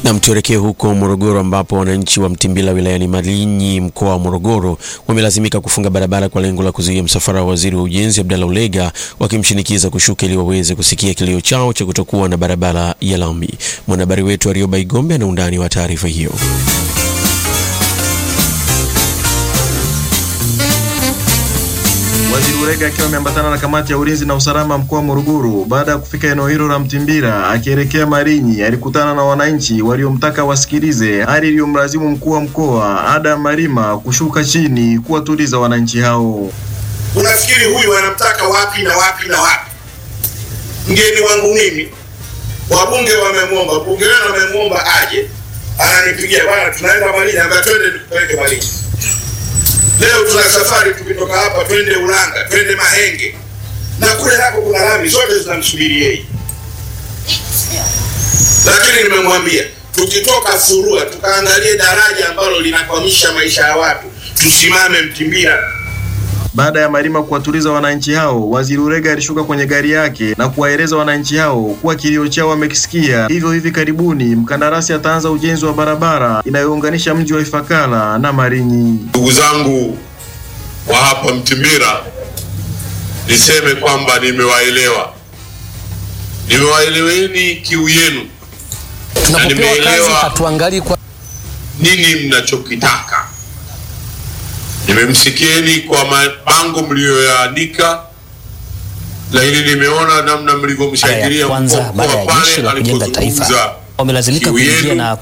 Na tuelekee huko Morogoro ambapo wananchi wa Mtimbila wilayani Malinyi mkoa wa Morogoro wamelazimika kufunga barabara kwa lengo la kuzuia msafara wa Waziri wa Ujenzi Abdalla Ulega, wakimshinikiza kushuka ili waweze kusikia kilio chao cha kutokuwa na barabara ya lami. Mwanahabari wetu Warioba Igombe ana undani wa taarifa hiyo. Waziri Ulega akiwa ameambatana na kamati ya ulinzi na usalama mkoa wa Morogoro baada ya kufika eneo hilo la Mtimbila akielekea Malinyi, alikutana na wananchi waliomtaka wasikilize, hali iliyomlazimu mkuu wa mkoa Adam Malima kushuka chini kuwatuliza wananchi hao. Unafikiri huyu anamtaka wapi na wapi na wapi? Mgeni wangu mimi, wabunge wamemwomba, bunge wao wamemwomba aje, ananipigia bwana tunaenda Malinyi, ambaye twende tukupeleke Malinyi. Leo tuna safari tukitoka hapa twende Ulanga, twende Mahenge. Na kule hapo kuna lami, zote zinamsubiri yeye. Lakini nimemwambia tukitoka Furua tukaangalie daraja ambalo linakwamisha maisha ya watu, tusimame Mtimbila. Baada ya Malima kuwatuliza wananchi hao, Waziri Ulega alishuka kwenye gari yake na kuwaeleza wananchi hao kuwa kilio chao wamekisikia. Hivyo hivi karibuni mkandarasi ataanza ujenzi wa barabara inayounganisha mji wa Ifakara na Malinyi. Ndugu zangu wa hapa Mtimbila, niseme kwamba nimewaelewa. Nimewaeleweni kiu yenu. Tunapopewa kazi hatuangalii kwa nini mnachokitaka. Nimemsikieni kwa mabango mlioyaandika, lakini nimeona namna mlivyomshangilia kwanza baada ya jeshi la kujenga taifa wamelazimika kuingia na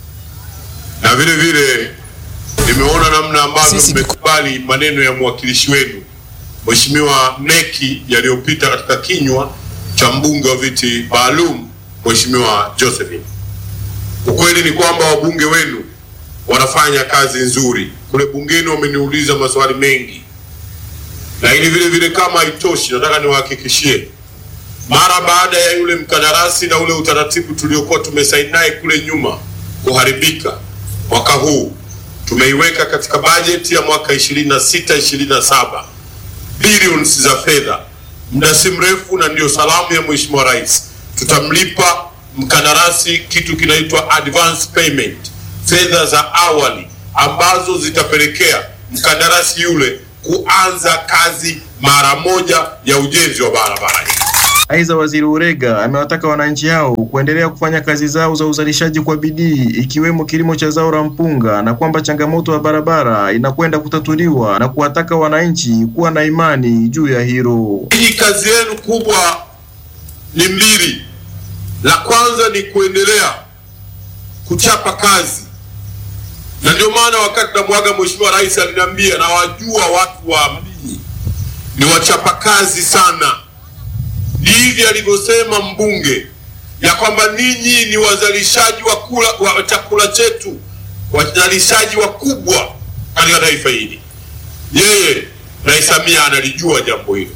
vile nimeona namna ambavyo mmekubali maneno ya mwakilishi wenu Mheshimiwa Mneki yaliyopita katika kinywa cha mbunge wa viti maalum Mheshimiwa Josephine. Ukweli ni kwamba wabunge wenu wanafanya kazi nzuri. Kule bungeni wameniuliza maswali mengi. Lakini vile kama haitoshi, nataka niwahakikishie mara baada ya yule mkandarasi na ule utaratibu tuliokuwa tumesaini naye kule nyuma kuharibika, mwaka huu tumeiweka katika bajeti ya mwaka 26-27 bilioni za fedha. Muda si mrefu, na ndio salamu ya Mheshimiwa Rais, tutamlipa mkandarasi kitu kinaitwa advance payment, fedha za awali ambazo zitapelekea mkandarasi yule kuanza kazi mara moja ya ujenzi wa barabara. Aidha, Waziri Ulega amewataka wananchi hao kuendelea kufanya kazi zao za uzalishaji kwa bidii, ikiwemo kilimo cha zao la mpunga, na kwamba changamoto ya barabara inakwenda kutatuliwa, na kuwataka wananchi kuwa na imani juu ya hilo. Hii kazi yenu kubwa ni mbili. La kwanza ni kuendelea kuchapa kazi. Na ndio maana wakati namwaga Mheshimiwa Rais aliniambia, na wajua watu wa Malinyi ni wachapa kazi sana. Hivi alivyosema mbunge ya kwamba ninyi ni wazalishaji wa chakula chetu, wazalishaji wakubwa katika taifa hili. Yeye Rais Samia analijua jambo hilo.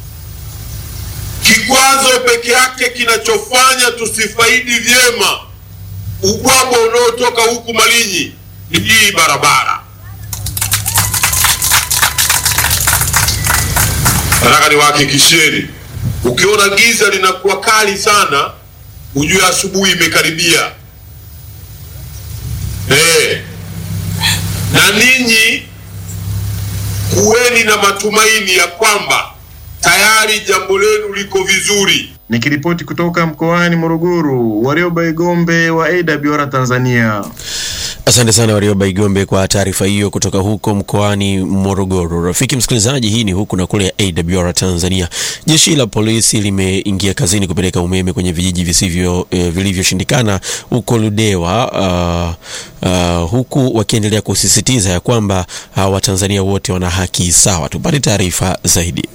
Kikwazo peke yake kinachofanya tusifaidi vyema ubwabwa unaotoka huku Malinyi ni hii barabara. Nataka niwahakikishieni, ukiona giza linakuwa kali sana, ujue asubuhi imekaribia. Na ninyi kuweni na matumaini ya kwamba tayari jambo lenu liko vizuri. Nikiripoti kutoka mkoani Morogoro, Warioba Igombe wa AWR Tanzania. Asante sana Warioba Igombe kwa taarifa hiyo kutoka huko mkoani Morogoro. Rafiki msikilizaji, hii ni huku na kule ya AWR Tanzania. Jeshi la polisi limeingia kazini kupeleka umeme kwenye vijiji vilivyoshindikana huko Ludewa, huku wakiendelea kusisitiza ya kwamba Watanzania wote wana haki sawa. Tupate taarifa zaidi.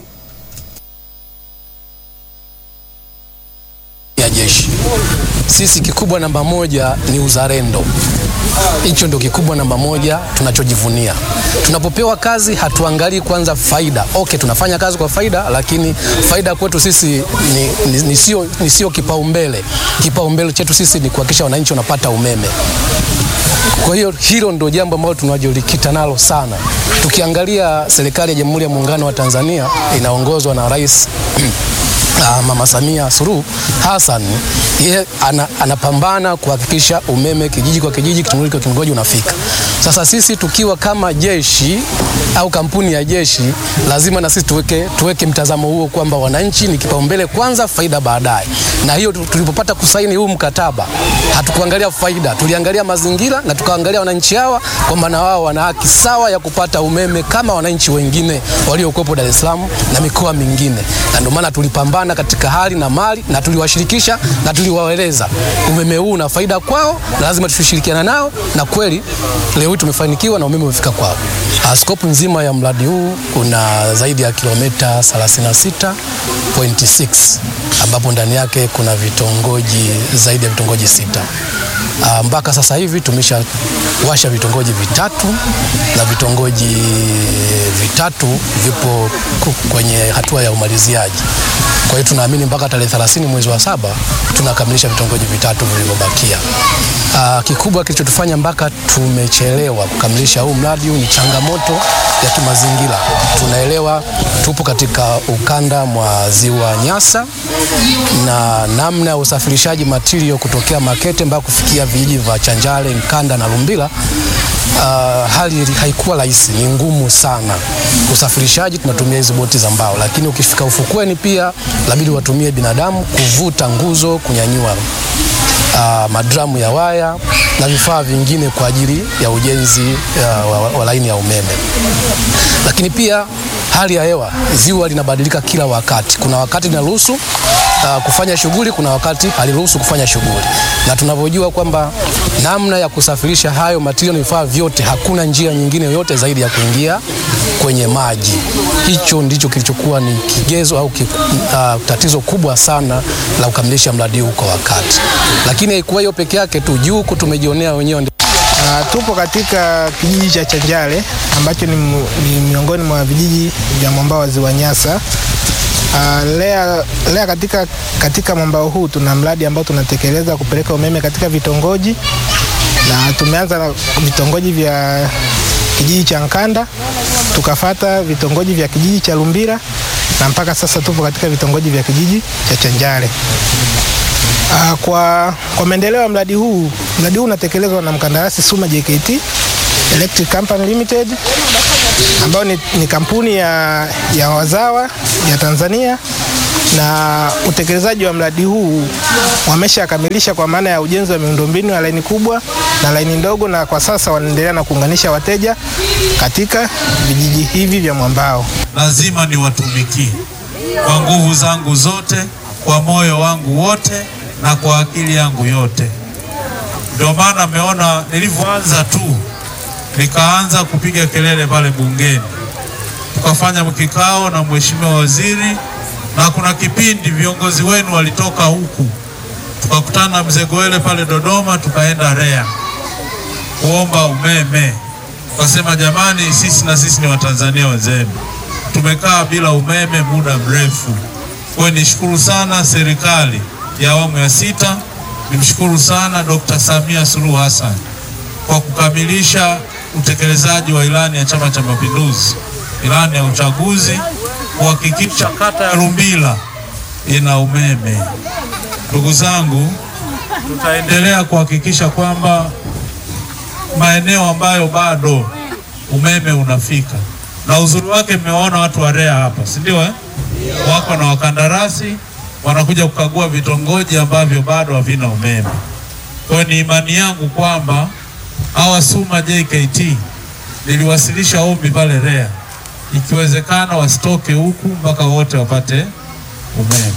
Ya jeshi, sisi kikubwa namba moja ni uzalendo. Hicho ndio kikubwa namba moja tunachojivunia. Tunapopewa kazi hatuangalii kwanza faida. Okay, tunafanya kazi kwa faida, lakini faida kwetu sisi ni sio kipaumbele. Kipaumbele chetu sisi ni kuhakikisha wananchi wanapata umeme. Kwa hiyo hilo ndio jambo ambalo tunajolikita nalo sana. Tukiangalia serikali ya Jamhuri ya Muungano wa Tanzania inaongozwa na Rais Mama Samia Suluhu Hassan, yeye anapambana kuhakikisha umeme kijiji kwa kijiji, kitongoji kwa kitongoji unafika. Sasa sisi tukiwa kama jeshi au kampuni ya jeshi, lazima na sisi tuweke mtazamo huo kwamba wananchi ni kipaumbele kwanza, faida baadaye. Na hiyo tulipopata kusaini huu mkataba, hatukuangalia faida, tuliangalia mazingira na tukaangalia wananchi hawa kwamba na wao wana haki sawa ya kupata umeme kama wananchi wengine waliokuwepo Dar es Salaam na mikoa mingine. Na ndio maana tulipambana katika hali na mali, na tuliwashirikisha na tuliwaeleza umeme huu una faida kwao na lazima tushirikiane nao, na kweli leo tumefanikiwa na umeme umefika kwao. Skopu nzima ya mradi huu kuna zaidi ya kilomita 36.6 ambapo ndani yake kuna vitongoji zaidi ya vitongoji 6. Mpaka sasa hivi tumeshawasha vitongoji 3 na vitongoji 3 vipo kwenye hatua ya umaliziaji. Kwa hiyo tunaamini mpaka tarehe 30 mwezi wa 7 tunakamilisha vitongoji 3 vilivyobakia. Kikubwa kilichotufanya mpaka tumechelewa kukamilisha huu mradi ni changamoto ya kimazingira. Tunaelewa tupo katika ukanda mwa Ziwa Nyasa na namna ya usafirishaji material kutokea Makete mpaka kufikia vijiji vya Chanjale, Nkanda na Lumbila, hali haikuwa rahisi, ni ngumu sana. Usafirishaji tunatumia hizo boti za mbao, lakini ukifika ufukweni pia labidi watumie binadamu kuvuta nguzo, kunyanyua madramu ya waya na vifaa vingine kwa ajili ya ujenzi wa laini ya umeme. Lakini pia hali ya hewa, ziwa linabadilika kila wakati. Kuna wakati linaruhusu kufanya shughuli, kuna wakati haliruhusu kufanya shughuli. Na tunavyojua kwamba namna ya kusafirisha hayo material na vifaa vyote, hakuna njia nyingine yoyote zaidi ya kuingia kwenye maji. Hicho ndicho kilichokuwa ni kigezo au tatizo kubwa sana la kukamilisha mradi huu kwa wakati. Lakini haikuwa hiyo peke yake tu, juu tumejionea wenyewe. Tupo katika kijiji cha Chanjale ambacho ni miongoni mwa vijiji vya mwambao wa Ziwa Nyasa. Lea katika mwambao huu tuna mradi ambao tunatekeleza kupeleka umeme katika vitongoji, na tumeanza na vitongoji vya kijiji cha Nkanda, tukafata vitongoji vya kijiji cha Lumbila, na mpaka sasa tupo katika vitongoji vya kijiji cha Chanjale. Kwa maendeleo ya mradi huu unatekelezwa na mkandarasi Suma JKT Electric Company Limited, ambao ni kampuni ya wazawa ya Tanzania, na utekelezaji wa mradi huu wameshakamilisha kwa maana ya ujenzi wa miundombinu ya laini kubwa na laini ndogo, na kwa sasa wanaendelea na kuunganisha wateja katika vijiji hivi vya mwambao. Lazima niwatumikie kwa nguvu zangu zote, kwa moyo wangu wote na kwa akili yangu yote. Ndio maana ameona nilivyoanza tu nikaanza kupiga kelele pale bungeni, tukafanya mkikao na mheshimiwa waziri, na kuna kipindi viongozi wenu walitoka huku, tukakutana na mzee Goele pale Dodoma, tukaenda REA kuomba umeme. Tukasema jamani, sisi ni Watanzania wenzenu, tumekaa bila umeme muda mrefu. Kwa nishukuru sana serikali ya awamu ya 6, nimshukuru sana Dr. Samia Suluhu Hassan kwa kukamilisha utekelezaji wa ilani ya Chama cha Mapinduzi, ilani ya uchaguzi, kuhakikisha kata ya Lumbila ina umeme. Ndugu zangu, tutaendelea kuhakikisha kwamba maeneo ambayo bado umeme unafika, na uzuri wake mmeona watu wa REA hapa, si ndio wako na wakandarasi wanakuja kukagua vitongoji ambavyo bado havina umeme. Kwa ni imani yangu kwamba hawa Suma JKT, niliwasilisha ombi pale REA, ikiwezekana wasitoke huku mpaka wote wapate umeme.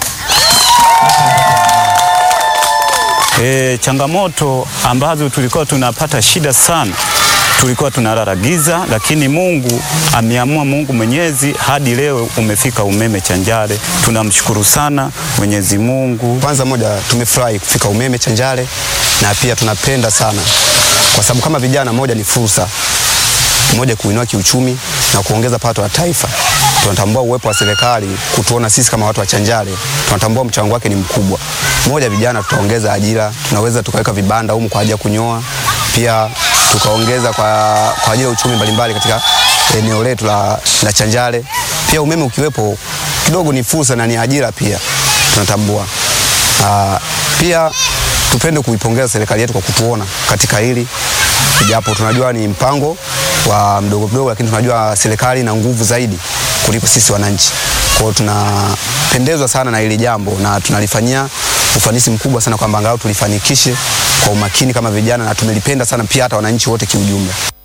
Changamoto ambazo tulikuwa tunapata shida sana, tulikuwa tunalala giza, lakini Mungu ameamua, Mungu Mwenyezi, hadi leo umefika umeme Chanjale. Tunamshukuru sana Mwenyezi Mungu. Kwanza moja, tumefurahi kufika umeme Chanjale, na pia tunapenda sana kwa sababu kama vijana, moja ni fursa, moja kuinua kiuchumi na kuongeza pato la taifa. Tunatambua uwepo wa serikali kutuona sisi kama watu wa Chanjale, tunatambua mchango wake ni mkubwa. Moja, vijana tutaongeza ajira, tunaweza tukaweka vibanda humu kwa ajili ya kunyoa, pia tukaongeza kwa ajili ya uchumi mbalimbali katika eneo letu la Chanjale. Pia umeme ukiwepo kidogo ni fursa na ni ajira pia tunatambua. Pia tupende kuipongeza serikali yetu kwa kutuona katika hili, japo tunajua ni mpango wa mdogo, lakini tunajua serikali ina nguvu zaidi kuliko sisi wananchi. Kwa hiyo tunapendezwa sana na hili jambo na tunalifanyia ufanisi mkubwa sana kwamba angalau tulifanikishe kwa umakini kama vijana, na tumelipenda sana pia hata wananchi wote kiujumla.